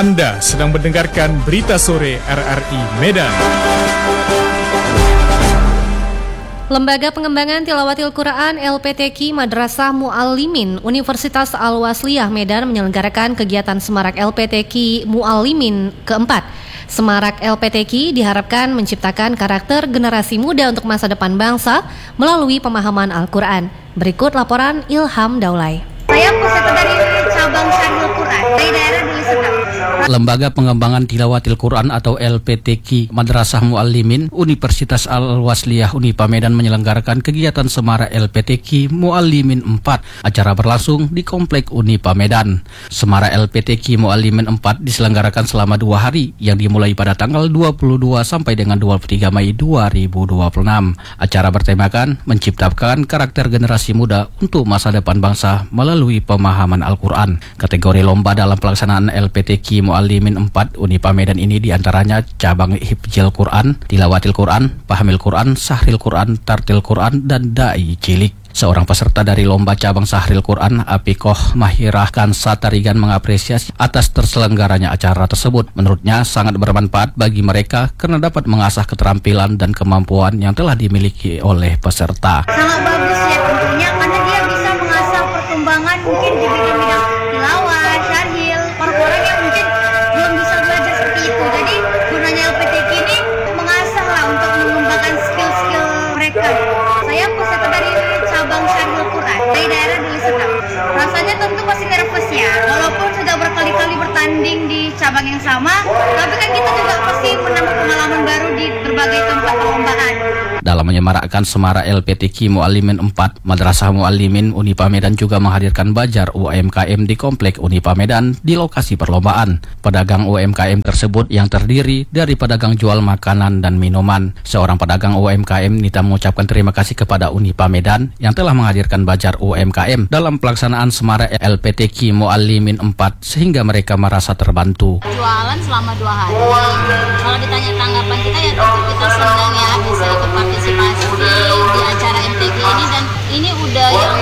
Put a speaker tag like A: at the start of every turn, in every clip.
A: Anda sedang mendengarkan Berita Sore RRI Medan.
B: Lembaga Pengembangan Tilawatil Quran LPTQ Madrasah Muallimin Universitas Al-Wasliyah Medan menyelenggarakan kegiatan Semarak LPTQ Muallimin keempat. Semarak LPTQ diharapkan menciptakan karakter generasi muda untuk masa depan bangsa melalui pemahaman Al-Quran. Berikut laporan Ilham Daulay.
C: Saya peserta dari cabang Syarhil Quran dari daerah Deli Serdang.
D: Lembaga Pengembangan Tilawatil Quran atau LPTQ Madrasah Muallimin Universitas Al-Wasliyah Unipa Medan menyelenggarakan kegiatan Semara LPTQ Muallimin 4. Acara berlangsung di Komplek Unipa Medan. Semara LPTQ Muallimin 4 diselenggarakan selama 2 hari yang dimulai pada tanggal 22 sampai dengan 23 Mei 2026. Acara bertemakan menciptakan karakter generasi muda untuk masa depan bangsa melalui pemahaman Al-Quran. Kategori lomba dalam pelaksanaan LPTQ Muallimin 4 Unipa Medan ini diantaranya cabang Hifdzil Quran, Tilawatil Quran, Pahamil Quran, Sahril Quran, Tartil Quran, dan Da'i Cilik. Seorang peserta dari lomba cabang Sahril Quran, Apikoh Mahirah Kansa Tarigan mengapresiasi atas terselenggaranya acara tersebut. Menurutnya sangat bermanfaat bagi mereka karena dapat mengasah keterampilan dan kemampuan yang telah dimiliki oleh peserta.
C: Sangat bagus ya tentunya karena dia bisa mengasah perkembangan mungkin di bidang-bidang tilawah, syarhil, orang-orang yang mungkin belum bisa belajar seperti itu. Jadi gunanya LPTQ ini mengasah lah untuk mengembangkan skill-skill mereka. Saya peserta dari cabang Syarhil Quran dari daerah Deli Serdang. Rasanya tentu masih nervous ya, walaupun sudah berkali-kali bertanding di cabang yang sama, tapi kan kita juga pasti menambah pengalaman baru di berbagai tempat perlombaan.
D: Dalam menyemarakkan Semara LPTQ Muallimin 4, Madrasah Muallimin Unipa Medan juga menghadirkan bazar UMKM di Komplek Unipa Medan di lokasi perlombaan. Pedagang UMKM tersebut yang terdiri dari pedagang jual makanan dan minuman. Seorang pedagang UMKM Nita mengucapkan terima kasih kepada Unipa Medan yang telah menghadirkan bazar UMKM dalam pelaksanaan Semara LPTQ Muallimin 4 sehingga mereka merasa terbantu.
E: Jualan selama 2 hari. Kalau ditanya tanggapan kita ya tentu kita senang ya bisa ikut partisipasi di acara MTQ ini, dan ini udah yang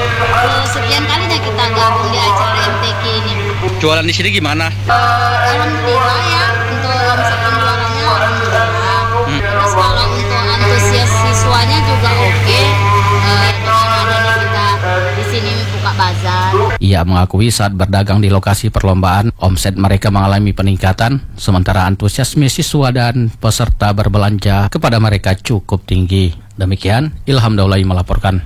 E: sekian kalinya kita gabung di acara MTQ ini.
D: Jualan di sini gimana?
E: Alhamdulillah ya, untuk omset penjualannya alhamdulillah. Terus kalau untuk antusias siswanya juga oke. Dengan adanya kita di sini buka bazar.
D: Ia mengakui saat berdagang di lokasi perlombaan, omset mereka mengalami peningkatan, sementara antusiasme siswa dan peserta berbelanja kepada mereka cukup tinggi. Demikian, Ilham Daulay melaporkan.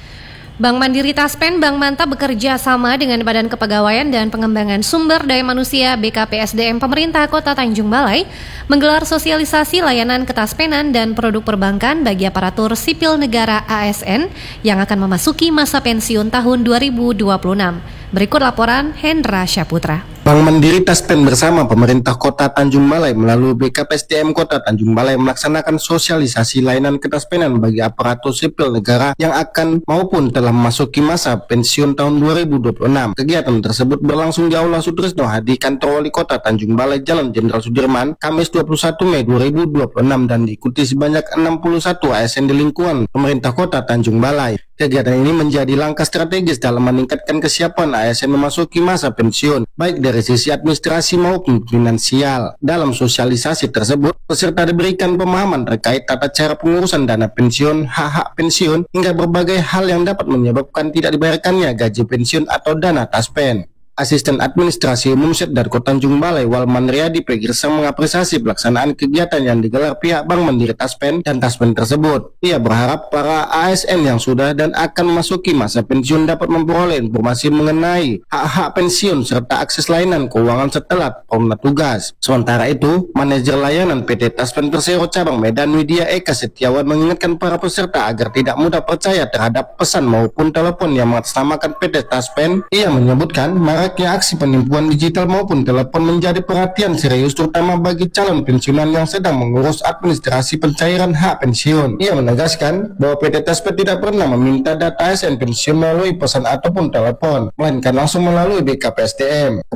B: Bank Mandiri Taspen Bank Manta bekerja sama dengan Badan Kepegawaian dan Pengembangan Sumber Daya Manusia BKPSDM Pemerintah Kota Tanjung Balai menggelar sosialisasi layanan ketaspenan dan produk perbankan bagi aparatur sipil negara ASN yang akan memasuki masa pensiun tahun 2026. Berikut laporan Hendra Syaputra.
F: Bank Mandiri Taspen bersama pemerintah Kota Tanjung Balai melalui BKPSDM Kota Tanjung Balai melaksanakan sosialisasi layanan ketaspenan bagi aparatur sipil negara yang akan maupun telah memasuki masa pensiun tahun 2026. Kegiatan tersebut berlangsung di Aula Sutrisno Hadi Kantor Wali Kota Tanjung Balai Jalan Jenderal Sudirman, Kamis 21 Mei 2026 dan diikuti sebanyak 61 ASN di lingkungan pemerintah Kota Tanjung Balai. Kegiatan ini menjadi langkah strategis dalam meningkatkan kesiapan ASN memasuki masa pensiun, baik dari sisi administrasi maupun finansial. Dalam sosialisasi tersebut, peserta diberikan pemahaman terkait tata cara pengurusan dana pensiun, hak-hak pensiun, hingga berbagai hal yang dapat menyebabkan tidak dibayarkannya gaji pensiun atau dana taspen. Asisten Administrasi Umum Setda Kota Tanjung Balai Walman Riyadi Pegirsa mengapresiasi pelaksanaan kegiatan yang digelar pihak Bank Mandiri Taspen dan Taspen tersebut. Ia berharap para ASN yang sudah dan akan memasuki masa pensiun dapat memperoleh informasi mengenai hak-hak pensiun serta akses layanan keuangan setelah purna tugas. Sementara itu, Manajer Layanan PT Taspen Persero Cabang Medan Widya Eka Setiawan mengingatkan para peserta agar tidak mudah percaya terhadap pesan maupun telepon yang mengatasnamakan PT Taspen. Ia menyebutkan maraknya aksi penipuan digital maupun telepon menjadi perhatian serius terutama bagi calon pensiunan yang sedang mengurus administrasi pencairan hak pensiun. Ia menegaskan bahwa PT Taspen tidak pernah meminta data ASN pensiun melalui pesan ataupun telepon, melainkan langsung melalui BKPSDM.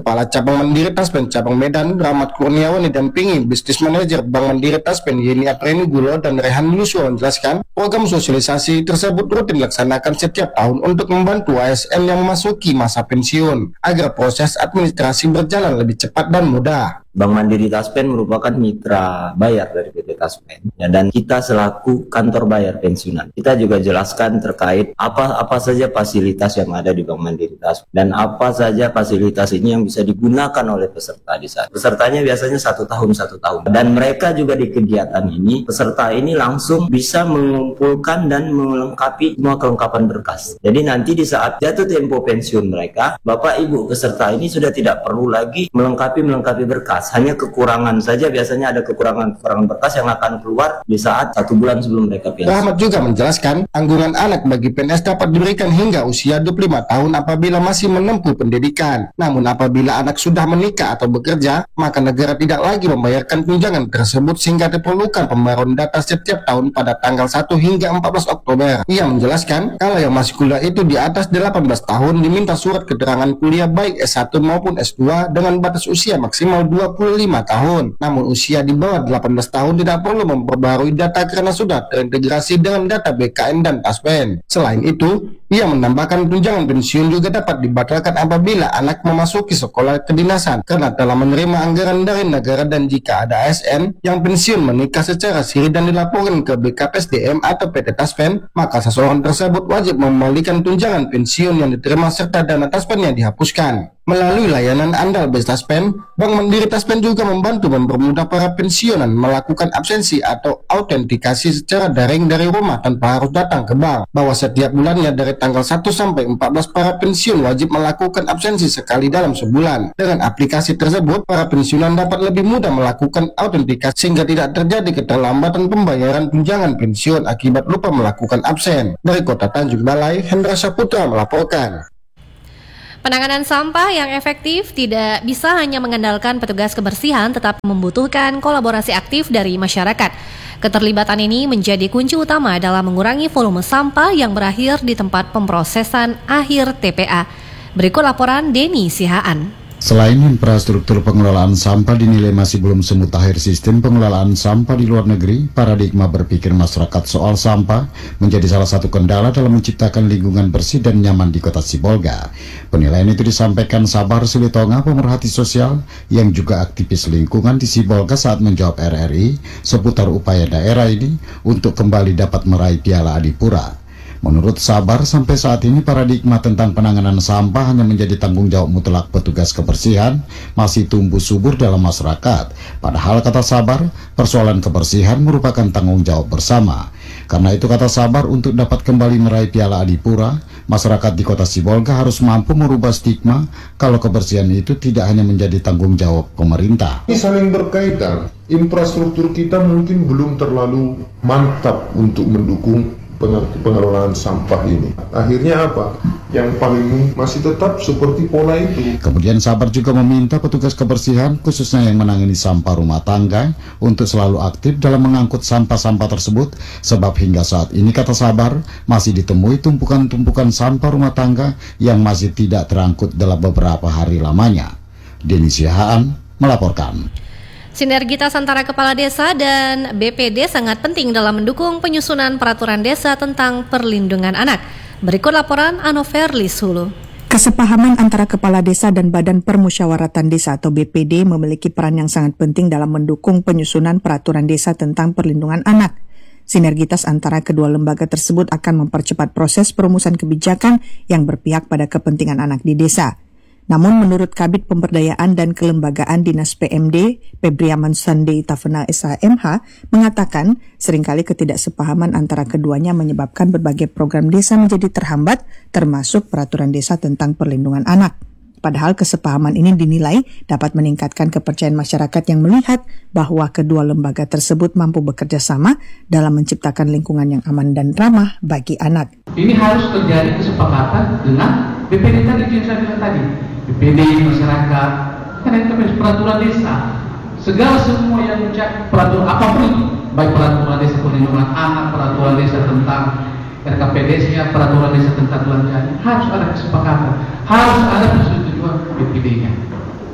F: Kepala Cabang Mandiri Taspen Cabang Medan, Rahmat Kurniawan didampingi Bisnis Manajer Bank Mandiri Taspen Yeni Apreni Gulo dan Rehan Yusuf menjelaskan program sosialisasi tersebut rutin dilaksanakan setiap tahun untuk membantu ASN yang memasuki masa pensiun agar proses administrasi berjalan lebih cepat dan mudah.
G: Bank Mandiri Taspen merupakan mitra bayar dari PT Taspen, ya, dan kita selaku kantor bayar pensiunan. Kita juga jelaskan terkait apa saja fasilitas yang ada di Bank Mandiri Taspen dan apa saja fasilitas ini yang bisa digunakan oleh peserta di sana. Pesertanya biasanya 1 tahun dan mereka juga di kegiatan ini peserta ini langsung bisa mengumpulkan dan melengkapi semua kelengkapan berkas. Jadi nanti di saat jatuh tempo pensiun mereka, Bapak Ibu peserta ini sudah tidak perlu lagi melengkapi berkas. Hanya kekurangan saja, biasanya ada kekurangan berkas yang akan keluar di saat 1 bulan sebelum mereka pensiun.
F: Rahmat juga menjelaskan tanggungan anak bagi PNS dapat diberikan hingga usia 25 tahun apabila masih menempuh pendidikan. Namun apabila anak sudah menikah atau bekerja, maka negara tidak lagi membayarkan tunjangan tersebut sehingga diperlukan pembaruan data setiap tahun pada tanggal 1 hingga 14 Oktober. Ia menjelaskan kalau yang masih kuliah itu di atas 18 tahun diminta surat keterangan kuliah baik S1 maupun S2 dengan batas usia maksimal 25 tahun. Namun usia di bawah 18 tahun tidak perlu memperbarui data karena sudah terintegrasi dengan data BKN dan Taspen. Selain itu, ia menambahkan tunjangan pensiun juga dapat dibatalkan apabila anak memasuki sekolah kedinasan karena telah menerima anggaran dari negara, dan jika ada ASN yang pensiun menikah secara siri dan dilaporkan ke BKPSDM atau PT Taspen, maka seseorang tersebut wajib mengembalikan tunjangan pensiun yang diterima serta dana Taspen yang dihapuskan. Melalui layanan andal Best Taspen, Bank Mandiri Taspen juga membantu mempermudah para pensiunan melakukan absensi atau autentikasi secara daring dari rumah tanpa harus datang ke bank. Bahwa setiap bulannya dari tanggal 1 sampai 14 para pensiun wajib melakukan absensi sekali dalam sebulan. Dengan aplikasi tersebut, para pensiunan dapat lebih mudah melakukan autentikasi sehingga tidak terjadi keterlambatan pembayaran tunjangan pensiun akibat lupa melakukan absen. Dari Kota Tanjung Balai, Hendra Saputra melaporkan.
B: Penanganan sampah yang efektif tidak bisa hanya mengandalkan petugas kebersihan, tetapi membutuhkan kolaborasi aktif dari masyarakat. Keterlibatan ini menjadi kunci utama dalam mengurangi volume sampah yang berakhir di tempat pemrosesan akhir TPA. Berikut laporan Denny Sihaan.
H: Selain infrastruktur pengelolaan sampah dinilai masih belum semutakhir sistem pengelolaan sampah di luar negeri, paradigma berpikir masyarakat soal sampah menjadi salah satu kendala dalam menciptakan lingkungan bersih dan nyaman di Kota Sibolga. Penilaian itu disampaikan Sabar Silitonga, pemerhati sosial yang juga aktivis lingkungan di Sibolga saat menjawab RRI seputar upaya daerah ini untuk kembali dapat meraih Piala Adipura. Menurut Sabar, sampai saat ini paradigma tentang penanganan sampah hanya menjadi tanggung jawab mutlak petugas kebersihan, masih tumbuh subur dalam masyarakat. Padahal, kata Sabar, persoalan kebersihan merupakan tanggung jawab bersama. Karena itu, kata Sabar, untuk dapat kembali meraih Piala Adipura, masyarakat di Kota Sibolga harus mampu merubah stigma kalau kebersihan itu tidak hanya menjadi tanggung jawab pemerintah.
I: Ini saling berkaitan. Infrastruktur kita mungkin belum terlalu mantap untuk mendukung pengelolaan sampah ini. Akhirnya apa? Yang paling masih tetap seperti pola itu.
H: Kemudian Sabar juga meminta petugas kebersihan, khususnya yang menangani sampah rumah tangga, untuk selalu aktif dalam mengangkut sampah-sampah tersebut, sebab hingga saat ini, kata Sabar, masih ditemui tumpukan-tumpukan sampah rumah tangga yang masih tidak terangkut dalam beberapa hari lamanya. Denny Sihaan melaporkan.
B: Sinergitas antara kepala desa dan BPD sangat penting dalam mendukung penyusunan peraturan desa tentang perlindungan anak. Berikut laporan Anoverlis Hulu.
J: Kesepahaman antara kepala desa dan Badan Permusyawaratan Desa atau BPD memiliki peran yang sangat penting dalam mendukung penyusunan peraturan desa tentang perlindungan anak. Sinergitas antara kedua lembaga tersebut akan mempercepat proses perumusan kebijakan yang berpihak pada kepentingan anak di desa. Namun menurut Kabid Pemberdayaan dan Kelembagaan Dinas PMD, Febriaman Sande Tafena SHMH, mengatakan seringkali ketidaksepahaman antara keduanya menyebabkan berbagai program desa menjadi terhambat, termasuk peraturan desa tentang perlindungan anak. Padahal kesepahaman ini dinilai dapat meningkatkan kepercayaan masyarakat yang melihat bahwa kedua lembaga tersebut mampu bekerja sama dalam menciptakan lingkungan yang aman dan ramah bagi anak.
K: Ini harus terjadi kesepakatan dengan BPD tadi yang saya bilang tadi. BPD, masyarakat, karena itu peraturan desa. Segala semua yang mencak peraturan apapun, baik peraturan desa perlindungan anak, peraturan desa tentang RKPDS-nya, peraturan desa tentang belanjaan, harus ada kesepakatan, harus ada persetujuan BPD-nya.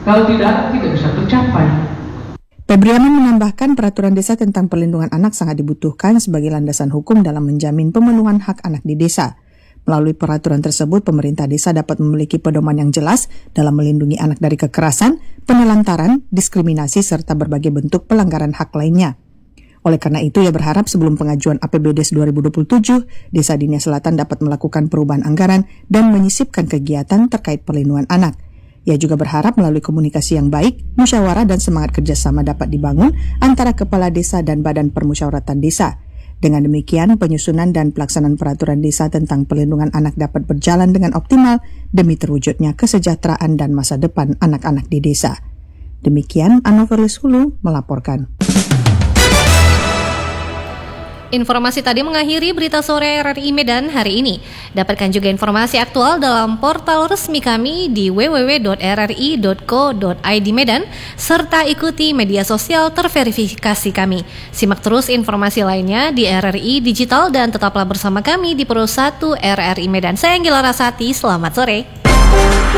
K: Kalau tidak bisa tercapai.
J: Febriaman menambahkan peraturan desa tentang perlindungan anak sangat dibutuhkan sebagai landasan hukum dalam menjamin pemenuhan hak anak di desa. Melalui peraturan tersebut, pemerintah desa dapat memiliki pedoman yang jelas dalam melindungi anak dari kekerasan, penelantaran, diskriminasi, serta berbagai bentuk pelanggaran hak lainnya. Oleh karena itu, ia berharap sebelum pengajuan APBDes 2027, Desa Dinia Selatan dapat melakukan perubahan anggaran dan menyisipkan kegiatan terkait perlindungan anak. Ia juga berharap melalui komunikasi yang baik, musyawarah dan semangat kerjasama dapat dibangun antara kepala desa dan badan permusyawaratan desa. Dengan demikian, penyusunan dan pelaksanaan peraturan desa tentang perlindungan anak dapat berjalan dengan optimal demi terwujudnya kesejahteraan dan masa depan anak-anak di desa. Demikian, Anovelis Hulu melaporkan.
B: Informasi tadi mengakhiri berita sore RRI Medan hari ini. Dapatkan juga informasi aktual dalam portal resmi kami di www.rri.co.id Medan, serta ikuti media sosial terverifikasi kami. Simak terus informasi lainnya di RRI Digital dan tetaplah bersama kami di Pro 1 RRI Medan. Saya Anggela Rasati, selamat sore.